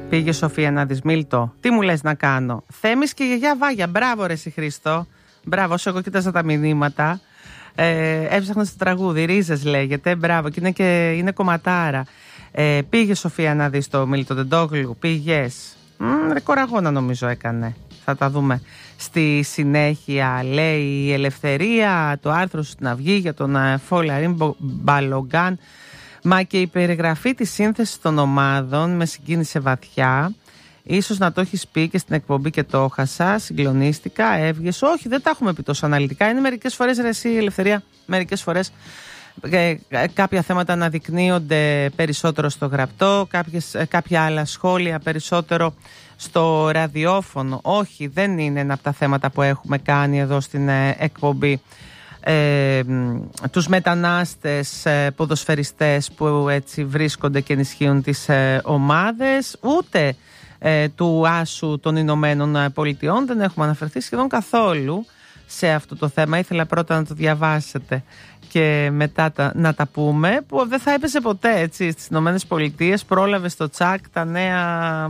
Πήγε Σοφία να δεις Μίλτο. Τι μου λες να κάνω? Θέμης και γιαγιά Βάγια. Μπράβο ρε εσύ Χρήστο. Μπράβο, όσο εγώ κοίταζα τα μηνύματα. Έψαχνα στο τραγούδι. Ρίζες λέγεται. Μπράβο, και είναι κομματάρα. Πήγε Σοφία να δεις το Μίλτο Τεντόγλου. Πήγες. Ρεκόρ αγώνα νομίζω έκανε. Θα τα δούμε στη συνέχεια. Λέει η Ελευθερία το άρθρο στην Αυγή για τον Φόλαριν Μπαλογκάν. Μα και η περιγραφή της σύνθεσης των ομάδων με συγκίνησε βαθιά. Ίσως να το έχεις πει και στην εκπομπή και το έχασα. Συγκλονίστηκα, έβγες. Όχι, δεν τα έχουμε πει τόσο αναλυτικά. Είναι μερικές φορές ρε εσύ Ελευθερία. Μερικές φορές κάποια θέματα αναδεικνύονται περισσότερο στο γραπτό, κάποια άλλα σχόλια περισσότερο στο ραδιόφωνο. Όχι, δεν είναι ένα από τα θέματα που έχουμε κάνει εδώ στην εκπομπή. Τους μετανάστες ποδοσφαιριστές που έτσι βρίσκονται και ενισχύουν τις ομάδες, ούτε του άσου των Ηνωμένων Πολιτειών. Δεν έχουμε αναφερθεί σχεδόν καθόλου σε αυτό το θέμα. Ήθελα πρώτα να το διαβάσετε και μετά να τα πούμε, που δεν θα έπεσε ποτέ έτσι στις Ηνωμένες Πολιτείες. Πρόλαβε στο τσακ τα νέα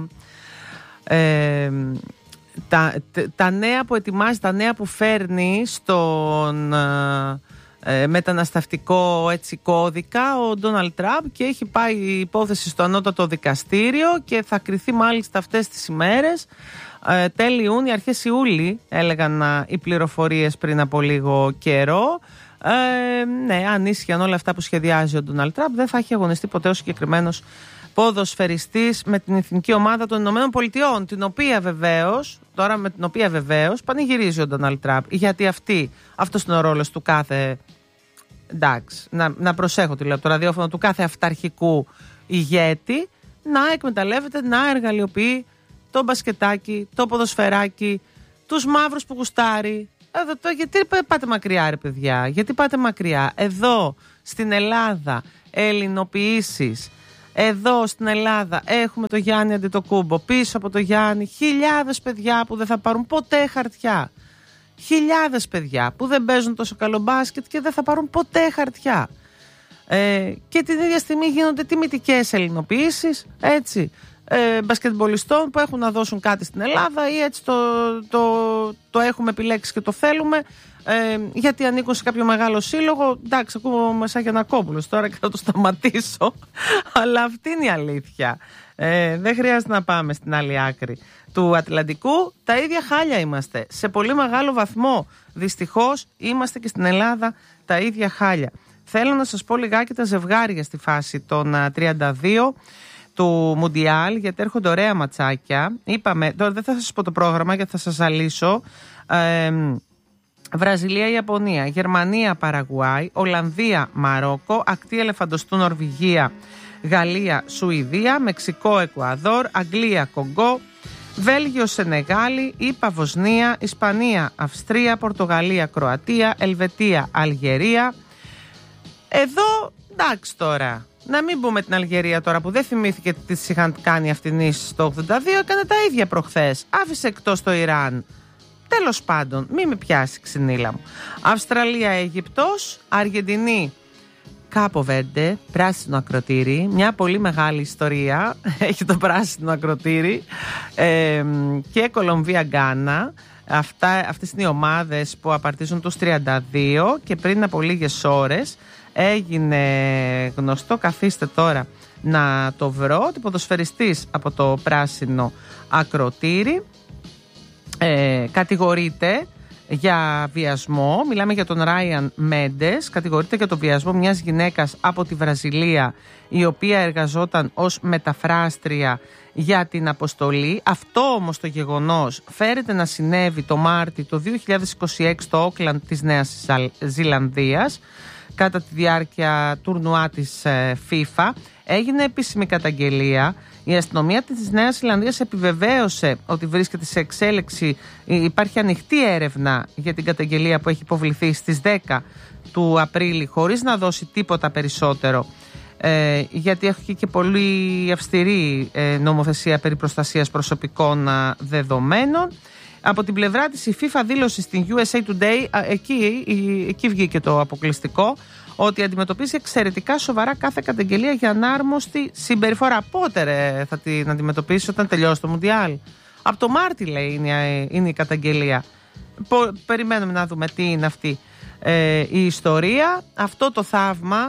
τα νέα που ετοιμάζει, τα νέα που φέρνει στον μεταναστευτικό έτσι κώδικα ο Ντόναλντ Τραμπ, και έχει πάει η υπόθεση στο ανώτατο δικαστήριο και θα κριθεί μάλιστα αυτές τις ημέρες, τέλη Ιούνιου, αρχές Ιούλη έλεγαν οι πληροφορίες πριν από λίγο καιρό. Ναι, αν ίσχυαν όλα αυτά που σχεδιάζει ο Ντόναλντ Τραμπ, δεν θα έχει αγωνιστεί ποτέ ο συγκεκριμένος ποδοσφαιριστής με την εθνική ομάδα των Ηνωμένων Πολιτειών, με την οποία βεβαίως πανηγυρίζει ο Ντόναλντ Τραμπ, γιατί αυτός είναι ο ρόλος του κάθε, εντάξει, να προσέχω τι λέω από το ραδιόφωνο, του κάθε αυταρχικού ηγέτη, να εκμεταλλεύεται, να εργαλειοποιεί το μπασκετάκι, το ποδοσφαιράκι, τους μαύρους που γουστάρει. Γιατί πάτε μακριά ρε παιδιά, γιατί πάτε μακριά? Εδώ στην Ελλάδα ελληνοποιήσεις. Εδώ στην Ελλάδα έχουμε το Γιάννη Αντετοκούμπο. Πίσω από το Γιάννη χιλιάδες παιδιά που δεν θα πάρουν ποτέ χαρτιά. Χιλιάδες παιδιά που δεν παίζουν τόσο καλό μπάσκετ και δεν θα πάρουν ποτέ χαρτιά. Και την ίδια στιγμή γίνονται τιμητικές ελληνοποιήσεις, έτσι, μπασκετμπολιστών που έχουν να δώσουν κάτι στην Ελλάδα, ή έτσι το έχουμε επιλέξει και το θέλουμε, γιατί ανήκουν σε κάποιο μεγάλο σύλλογο. Εντάξει, ακούω σαν Γιαννακόπουλος τώρα και θα το σταματήσω, αλλά αυτή είναι η αλήθεια. Δεν χρειάζεται να πάμε στην άλλη άκρη του Ατλαντικού. Τα ίδια χάλια είμαστε σε πολύ μεγάλο βαθμό. Δυστυχώς είμαστε και στην Ελλάδα τα ίδια χάλια. Θέλω να σας πω λιγάκι τα ζευγάρια στη φάση των 32 του Μουντιάλ, γιατί έρχονται ωραία ματσάκια. Είπαμε, τώρα δεν θα σας πω το πρόγραμμα γιατί θα σας ζαλίσω. Βραζιλία-Ιαπωνία, Γερμανία-Παραγουάη, Ολλανδία-Μαρόκο, ακτή ελεφαντοστού Νορβηγία, Γαλλία-Σουηδία, Μεξικό-Εκουαδόρ, Αγγλία-Κογκό, Βέλγιο-Σενεγάλη, ΗΠΑ-Βοσνία, Ισπανία-Αυστρία, Πορτογαλία-Κροατία, Ελβετία-Αλγερία. Εδώ εντάξει τώρα, να μην πούμε την Αλγερία τώρα που δεν θυμήθηκε τι τις είχαν κάνει αυτήν στο 82, έκανε τα ίδια προχθές. Άφησε εκτός το Ιράν. Τέλος πάντων, μη με πιάσει ξυνήλα μου. Αυστραλία-Αίγυπτος, Αργεντινή, Κάπο Βέρντε, πράσινο ακροτήρι. Μια πολύ μεγάλη ιστορία έχει το πράσινο ακροτήρι. Και Κολομβία-Γκάνα. Αυτές είναι οι ομάδες που απαρτίζουν τους 32 και πριν από λίγες ώρες έγινε γνωστό, καθίστε τώρα να το βρω, ότι ποδοσφαιριστής από το πράσινο ακροτήρι κατηγορείται για βιασμό. Μιλάμε για τον Ράιαν Μέντες. Κατηγορείται για το βιασμό μιας γυναίκας από τη Βραζιλία, η οποία εργαζόταν ως μεταφράστρια για την αποστολή. Αυτό όμως το γεγονός φέρεται να συνέβη το Μάρτι του 2026 στο Όκλαντ της Νέας Ζηλανδίας, κατά τη διάρκεια τουρνουά της FIFA. Έγινε επίσημη καταγγελία. Η αστυνομία της Νέας Ζηλανδίας επιβεβαίωσε ότι βρίσκεται σε εξέλιξη. Υπάρχει ανοιχτή έρευνα για την καταγγελία που έχει υποβληθεί στις 10 του Απρίλη, χωρίς να δώσει τίποτα περισσότερο, γιατί έχει και πολύ αυστηρή νομοθεσία περί προστασίας προσωπικών δεδομένων. Από την πλευρά της η FIFA δήλωσε στην USA Today, εκεί βγήκε το αποκλειστικό, ότι αντιμετωπίζει εξαιρετικά σοβαρά κάθε καταγγελία για ανάρμοστη συμπεριφορά. Πότε θα την αντιμετωπίσει, όταν τελειώσει το Μουντιάλ? Από το Μάρτι, λέει, είναι η καταγγελία. Περιμένουμε να δούμε τι είναι αυτή η ιστορία. Αυτό το θαύμα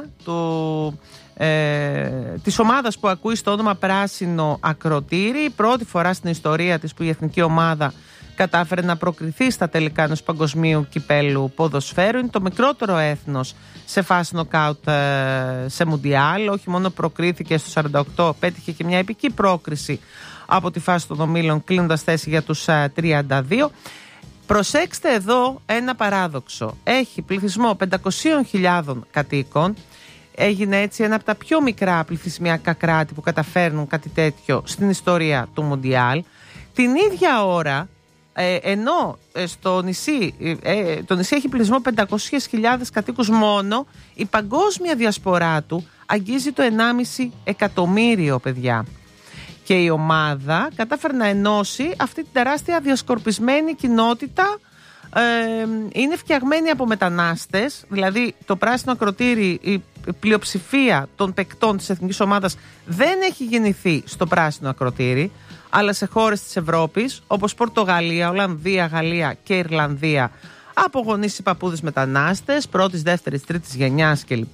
της ομάδας που ακούει στο όνομα Πράσινο Ακροτήρι, πρώτη φορά στην ιστορία της που η εθνική ομάδα κατάφερε να προκριθεί στα τελικά ενός παγκοσμίου κυπέλου ποδοσφαίρου. Είναι το μικρότερο έθνος σε φάση νοκάουτ σε Μουντιάλ. Όχι μόνο προκρίθηκε στο 48, πέτυχε και μια επική πρόκριση από τη φάση των ομίλων, κλείνοντας θέση για τους 32. Προσέξτε εδώ ένα παράδοξο. Έχει πληθυσμό 500.000 κατοίκων. Έγινε έτσι ένα από τα πιο μικρά πληθυσμιακά κράτη που καταφέρνουν κάτι τέτοιο στην ιστορία του Μουντιάλ. Την ίδια ώρα, ενώ το νησί έχει πληθυσμό 500.000 κατοίκους μόνο, η παγκόσμια διασπορά του αγγίζει το 1,5 εκατομμύριο, παιδιά. Και η ομάδα κατάφερε να ενώσει αυτή την τεράστια διασκορπισμένη κοινότητα. Είναι φτιαγμένη από μετανάστες, δηλαδή το Πράσινο Ακροτήρι, η πλειοψηφία των παικτών της εθνικής ομάδας δεν έχει γεννηθεί στο Πράσινο Ακροτήρι, αλλά σε χώρες της Ευρώπης όπως Πορτογαλία, Ολλανδία, Γαλλία και Ιρλανδία, από γονείς ή παππούδες μετανάστες πρώτης, δεύτερης, τρίτης γενιάς κλπ.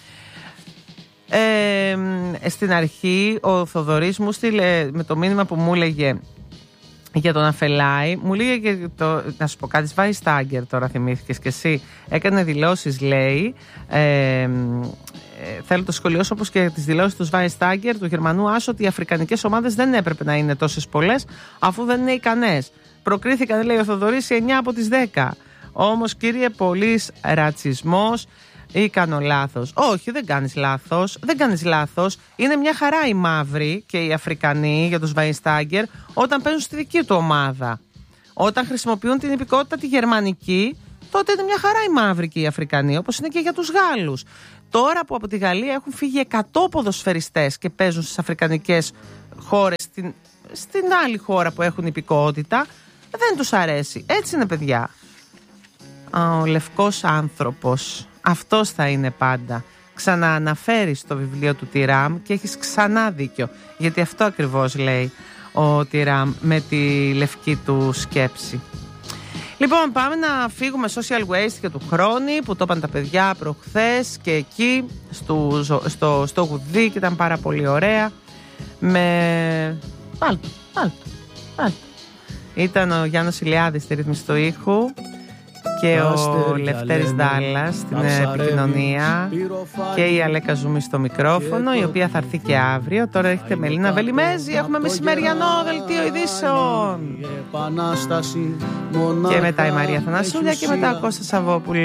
Στην αρχή ο Θοδωρής μου στείλε με το μήνυμα που μου έλεγε για τον Αφελάη, μου λέγε να σου πω κάτι, Σβάιστάγκερ, τώρα θυμήθηκες και εσύ, έκανε δηλώσεις, λέει, θέλω το σχολιώσω όπως και τις δηλώσεις του Σβάιστάγκερ, του Γερμανού άσο, ότι οι αφρικανικές ομάδες δεν έπρεπε να είναι τόσες πολλές αφού δεν είναι ικανές. Προκρίθηκαν, λέει ο Θοδωρής, σε 9 από τις 10. Όμως, κύριε, πολύς ρατσισμός. Ή κάνω λάθος? Όχι, δεν κάνεις λάθος. Δεν κάνεις λάθος. Είναι μια χαρά οι μαύροι και οι Αφρικανοί για τους Σβάιστάγκερ όταν παίζουν στη δική του ομάδα. Όταν χρησιμοποιούν την υπηκότητα τη γερμανική, τότε είναι μια χαρά οι μαύροι και οι Αφρικανοί, όπως είναι και για τους Γάλλους. Τώρα που από τη Γαλλία έχουν φύγει 100 ποδοσφαιριστές και παίζουν στις αφρικανικές χώρες, στην άλλη χώρα που έχουν υπηκότητα, δεν τους αρέσει. Έτσι είναι, παιδιά. Ο λευκός άνθρωπος. Αυτός θα είναι πάντα. Ξανααναφέρεις το βιβλίο του Τιράμ και έχεις ξανά δίκιο. Γιατί αυτό ακριβώς λέει ο Τιράμ με τη λευκή του σκέψη. Λοιπόν, πάμε να φύγουμε social waste και του Χρόνη που το είπαν τα παιδιά προχθές και εκεί στο Γουδί και ήταν πάρα πολύ ωραία. Πάλτο. Ήταν ο Γιάννος Ηλιάδης στη ρύθμιση του ήχου και ο Λευτέρης Δάλλας στην επικοινωνία και η Αλέκα Ζούμη στο μικρόφωνο, η οποία θα έρθει και αύριο. Τώρα έχετε Μελίνα Βελιμέζη, έχουμε μεσημεριανό δελτίο ειδήσεων και μετά η Μαρία Θανασούλια και μετά ο Κώστας Σαββόπουλος.